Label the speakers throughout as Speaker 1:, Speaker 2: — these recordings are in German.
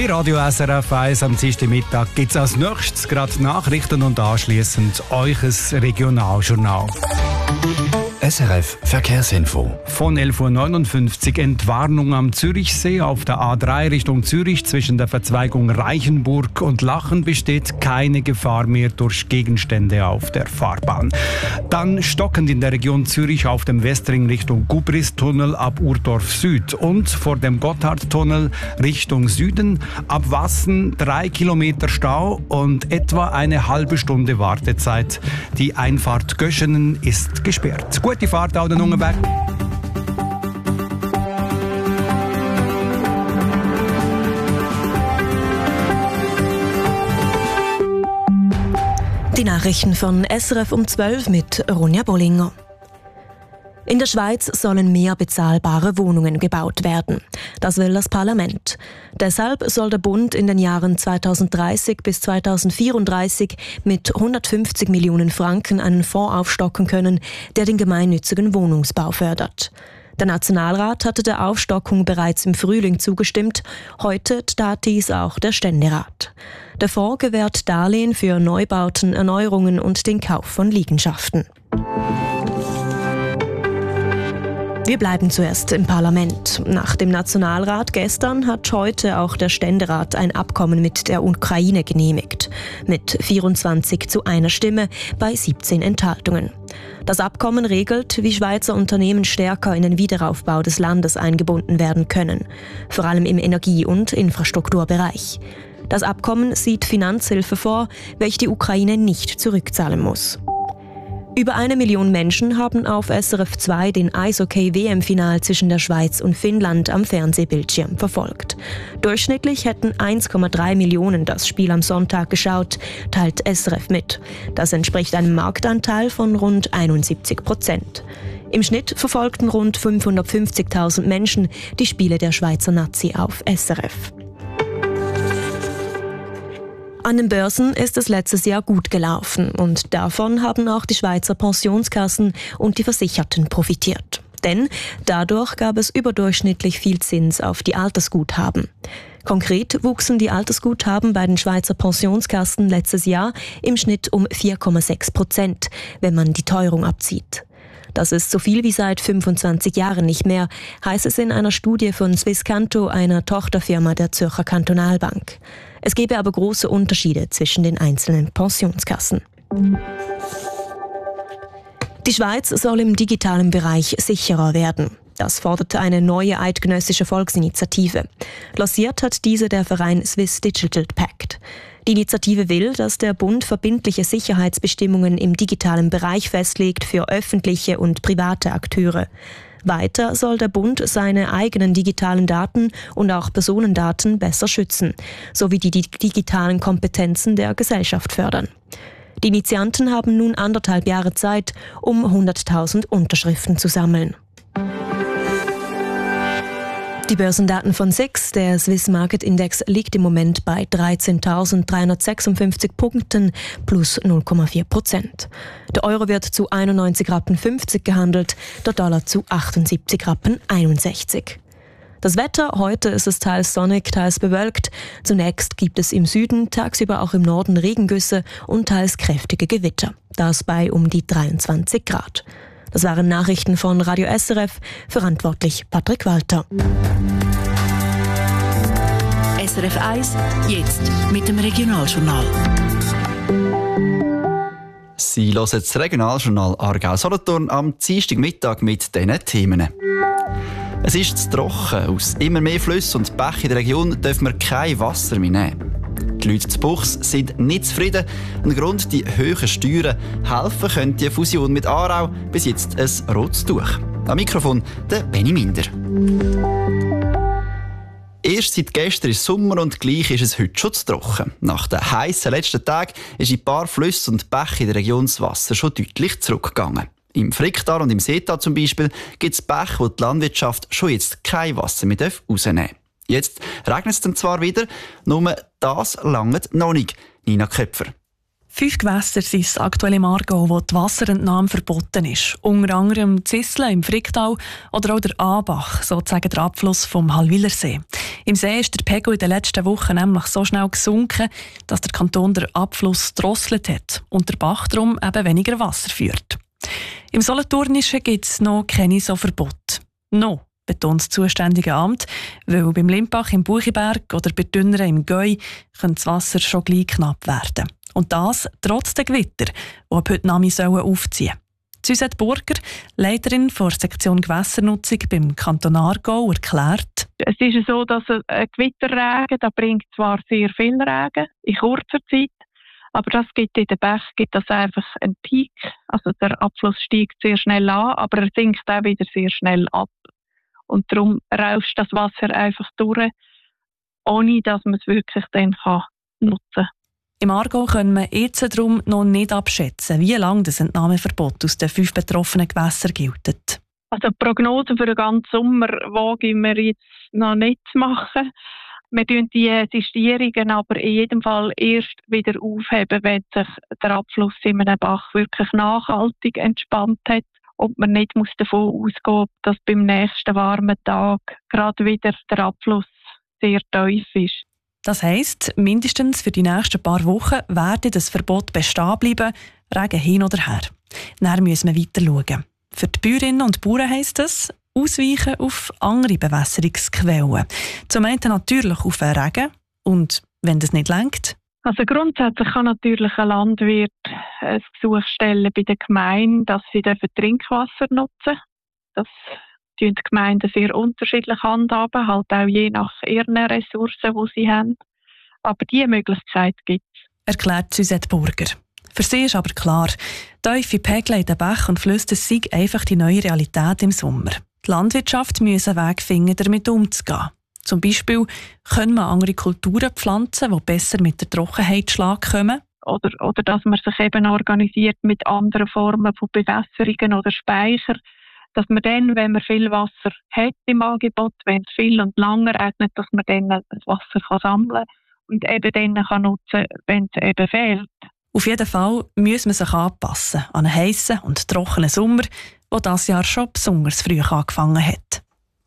Speaker 1: Bei Radio SRF 1 am Dienstagmittag gibt es als nächstes gerade Nachrichten und anschliessend euch Regionaljournal.
Speaker 2: SRF Verkehrsinfo.
Speaker 1: Von 11.59 Uhr Entwarnung am Zürichsee auf der A3 Richtung Zürich zwischen der Verzweigung Reichenburg und Lachen besteht keine Gefahr mehr durch Gegenstände auf der Fahrbahn. Dann stockend in der Region Zürich auf dem Westring Richtung Gubristunnel ab Urdorf Süd und vor dem Gotthardtunnel Richtung Süden ab Wassen 3 Kilometer Stau und etwa eine halbe Stunde Wartezeit. Die Einfahrt Göschenen ist gesperrt. Gute Fahrt auch den Weg.
Speaker 3: Die Nachrichten von SRF um 12 mit Ronja Bollinger. In der Schweiz sollen mehr bezahlbare Wohnungen gebaut werden. Das will das Parlament. Deshalb soll der Bund in den Jahren 2030 bis 2034 mit 150 Millionen Franken einen Fonds aufstocken können, der den gemeinnützigen Wohnungsbau fördert. Der Nationalrat hatte der Aufstockung bereits im Frühling zugestimmt. Heute tat dies auch der Ständerat. Der Fonds gewährt Darlehen für Neubauten, Erneuerungen und den Kauf von Liegenschaften. Wir bleiben zuerst im Parlament. Nach dem Nationalrat gestern hat heute auch der Ständerat ein Abkommen mit der Ukraine genehmigt. Mit 24 zu 1 Stimme bei 17 Enthaltungen. Das Abkommen regelt, wie Schweizer Unternehmen stärker in den Wiederaufbau des Landes eingebunden werden können. Vor allem im Energie- und Infrastrukturbereich. Das Abkommen sieht Finanzhilfe vor, welche die Ukraine nicht zurückzahlen muss. Über 1 Million Menschen haben auf SRF 2 den Eishockey-WM-Final zwischen der Schweiz und Finnland am Fernsehbildschirm verfolgt. Durchschnittlich hätten 1,3 Millionen das Spiel am Sonntag geschaut, teilt SRF mit. Das entspricht einem Marktanteil von rund 71%. Im Schnitt verfolgten rund 550.000 Menschen die Spiele der Schweizer Nazi auf SRF. An den Börsen ist es letztes Jahr gut gelaufen und davon haben auch die Schweizer Pensionskassen und die Versicherten profitiert. Denn dadurch gab es überdurchschnittlich viel Zins auf die Altersguthaben. Konkret wuchsen die Altersguthaben bei den Schweizer Pensionskassen letztes Jahr im Schnitt um 4,6%, wenn man die Teuerung abzieht. Das ist so viel wie seit 25 Jahren nicht mehr, heißt es in einer Studie von Swisscanto, einer Tochterfirma der Zürcher Kantonalbank. Es gebe aber große Unterschiede zwischen den einzelnen Pensionskassen. Die Schweiz soll im digitalen Bereich sicherer werden. Das forderte eine neue eidgenössische Volksinitiative. Lanciert hat diese der Verein Swiss Digital Pact. Die Initiative will, dass der Bund verbindliche Sicherheitsbestimmungen im digitalen Bereich festlegt für öffentliche und private Akteure. Weiter soll der Bund seine eigenen digitalen Daten und auch Personendaten besser schützen, sowie die digitalen Kompetenzen der Gesellschaft fördern. Die Initianten haben nun 1,5 Jahre Zeit, um 100.000 Unterschriften zu sammeln. Die Börsendaten von SIX, der Swiss Market Index, liegt im Moment bei 13.356 Punkten plus 0,4%. Der Euro wird zu 91,50 Rappen gehandelt, der Dollar zu 78,61 Rappen. Das Wetter, heute ist es teils sonnig, teils bewölkt. Zunächst gibt es im Süden, tagsüber auch im Norden Regengüsse und teils kräftige Gewitter. Das bei um die 23 Grad. Das waren Nachrichten von Radio SRF, verantwortlich Patrick Walter.
Speaker 4: SRF 1, jetzt mit dem Regionaljournal.
Speaker 5: Sie hören das Regionaljournal Aargau-Solothurn am Dienstagmittag mit diesen Themen. Es ist zu trocken. Aus immer mehr Flüssen und Bächen in der Region dürfen wir kein Wasser mehr nehmen. Die Leute zu Buchs sind nicht zufrieden. Ein Grund, die hohen Steuern. Helfen könnte die Fusion mit Aarau bis jetzt ein rotes Tuch. Am Mikrofon der Benny Minder. Erst seit gestern ist Sommer und gleich ist es heute schon zu trocken. Nach den heissen letzten Tagen ist in ein paar Flüssen und Bächen in der Region das Wasser schon deutlich zurückgegangen. Im Fricktal und im Seetal zum Beispiel gibt es Bäche, wo die Landwirtschaft schon jetzt kein Wasser mehr rausnehmen darf. Jetzt regnet es dann zwar wieder, nur das langt noch nicht. Nina Köpfer.
Speaker 6: 5 Gewässer sind das aktuelle im Aargau, wo die Wasserentnahme verboten ist. Unter anderem Zisseln im Fricktal oder auch der Aabach, sozusagen der Abfluss vom Hallwilersee. Im See ist der Pegel in den letzten Wochen nämlich so schnell gesunken, dass der Kanton den Abfluss drosselt hat und der Bach darum eben weniger Wasser führt. Im Solothurnischen gibt es noch keine so Verbote. Noch, betont das zuständige Amt, weil beim Limbach im Buchiberg oder bei Dünneren im Gäu könnte das Wasser schon gleich knapp werden. Und das trotz der Gewitter, die ab heute Nachmittag aufziehen sollen. Suzette Burger, Leiterin der Sektion Gewässernutzung beim Kanton Aargau, erklärt:
Speaker 7: Es ist so, dass ein Gewitterregen, da bringt zwar sehr viel Regen in kurzer Zeit, aber das gibt in den Bach einfach einen Peak. Also der Abfluss steigt sehr schnell an, aber er sinkt auch wieder sehr schnell ab. Und darum rauscht das Wasser einfach durch, ohne dass man es wirklich dann nutzen kann.
Speaker 6: Im Aargau können wir jetzt darum noch nicht abschätzen, wie lange das Entnahmeverbot aus den 5 betroffenen Gewässern gilt.
Speaker 7: Also die Prognose für den ganzen Sommer wagen wir jetzt noch nicht zu machen. Wir tun die Sistierungen aber in jedem Fall erst wieder aufheben, wenn sich der Abfluss in einem Bach wirklich nachhaltig entspannt hat. Und man nicht davon ausgehen, dass beim nächsten warmen Tag gerade wieder der Abfluss sehr tief ist.
Speaker 6: Das heisst, mindestens für die nächsten paar Wochen werde das Verbot bestehen bleiben, Regen hin oder her. Dann müssen wir weiter schauen. Für die Bäuerinnen und Bauern heisst das, ausweichen auf andere Bewässerungsquellen. Zum einen natürlich auf den Regen und wenn das nicht reicht.
Speaker 7: Also grundsätzlich kann natürlich ein Landwirt ein Gesuch stellen bei der Gemeinde, dass sie Trinkwasser nutzen dürfen. Das die Gemeinden sehr unterschiedlich handhaben, halt auch je nach ihren Ressourcen, die sie haben. Aber diese Möglichkeit gibt es.
Speaker 6: Erklärt Suzette Burger. Für sie ist aber klar, tiefe Pegel in den Bächen und Flüssen, das sei einfach die neue Realität im Sommer. Die Landwirtschaft muss einen Weg finden, damit umzugehen. Zum Beispiel können wir andere Kulturen pflanzen, die besser mit der Trockenheit zu Schlag kommen.
Speaker 7: Oder dass man sich eben organisiert mit anderen Formen von Bewässerungen oder Speicher, dass man dann, wenn man viel Wasser hat im Angebot, wenn es viel und lange regnet, dass man dann das Wasser sammeln kann und eben dann kann nutzen, wenn es eben fehlt.
Speaker 6: Auf jeden Fall muss man sich anpassen an einen heissen und trockenen Sommer, der dieses Jahr schon besonders früh angefangen hat.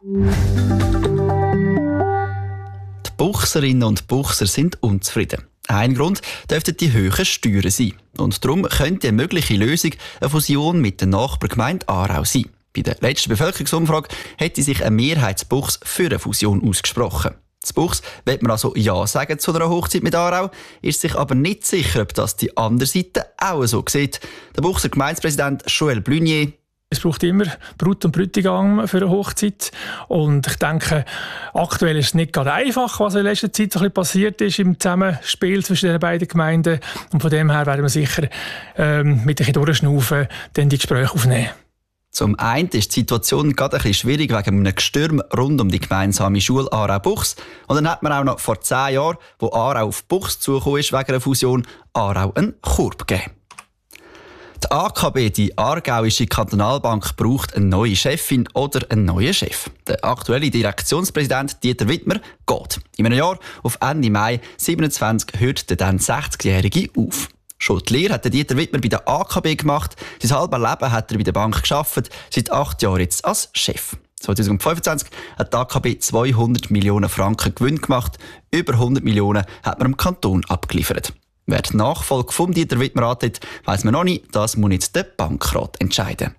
Speaker 5: Die Buchserinnen und Buchser sind unzufrieden. Ein Grund dürften die hohen Steuern sein. Und darum könnte eine mögliche Lösung eine Fusion mit der Nachbargemeinde Aarau sein. Bei der letzten Bevölkerungsumfrage hätte sich eine Mehrheit Buchs für eine Fusion ausgesprochen. Das Buchs will man also Ja sagen zu einer Hochzeit mit Aarau, ist sich aber nicht sicher, ob das die andere Seite auch so sieht. Der Buchser Gemeindepräsident Joël Blunier:
Speaker 8: Es braucht immer Brut und Bräutigam für eine Hochzeit. Und ich denke, aktuell ist es nicht gerade einfach, was in letzter Zeit so ein bisschen passiert ist im Zusammenspiel zwischen den beiden Gemeinden. Und von dem her werden wir sicher mit ein bisschen durchschnaufen, dann die Gespräche aufnehmen.
Speaker 5: Zum einen ist die Situation gerade ein bisschen schwierig wegen einem Gestürm rund um die gemeinsame Schule Aarau-Buchs. Und dann hat man auch noch vor 10 Jahren, wo Aarau auf Buchs zugekommen ist wegen einer Fusion, Aarau einen Korb gegeben. Die AKB, die Aargauische Kantonalbank, braucht eine neue Chefin oder einen neuen Chef. Der aktuelle Direktionspräsident Dieter Wittmer geht. In einem Jahr, auf Ende Mai 27, hört der dann 60-Jährige auf. Schon die Lehre hat Dieter Wittmer bei der AKB gemacht. Sein halbes Leben hat er bei der Bank gearbeitet, seit 8 Jahren jetzt als Chef. 2025 hat die AKB 200 Millionen Franken Gewinn gemacht. Über 100 Millionen hat man dem Kanton abgeliefert. Wer die Nachfolge von Dieter Wittmer antritt, weiss man noch nicht. Das muss jetzt der Bankrat entscheiden.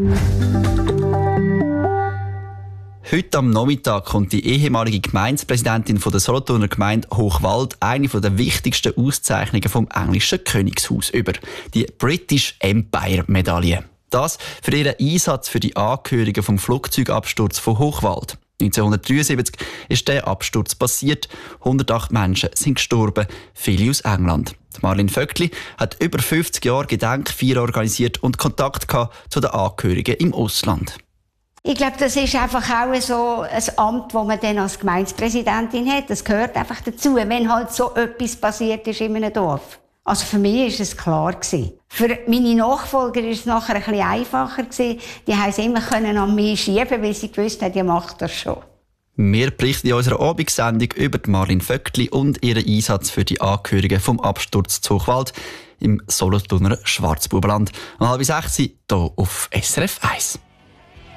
Speaker 5: Heute am Nachmittag kommt die ehemalige Gemeindepräsidentin der Solothurner Gemeinde Hochwald eine der wichtigsten Auszeichnungen vom englischen Königshaus über, die British Empire Medaille. Das für ihren Einsatz für die Angehörigen vom Flugzeugabsturz von Hochwald. 1973 ist der Absturz passiert. 108 Menschen sind gestorben, viele aus England. Marlene Vöckli hat über 50 Jahre Gedenkfeier organisiert und Kontakt zu den Angehörigen im Ausland.
Speaker 9: Ich glaube, das ist einfach auch so ein Amt, das man dann als Gemeindepräsidentin hat. Das gehört einfach dazu, wenn halt so etwas passiert ist in einem Dorf. Also für mich war es klar gewesen. Für meine Nachfolger war es nachher ein bisschen einfacher gewesen. Die haben es immer an mich schieben, weil sie gewusst haben, die macht das schon.
Speaker 5: Wir berichten in unserer Abendsendung über Marlin Vöckli und ihren Einsatz für die Angehörigen vom Absturz zu Hochwald im Solothurner Schwarzbubenland. Um 5:30 hier auf SRF 1.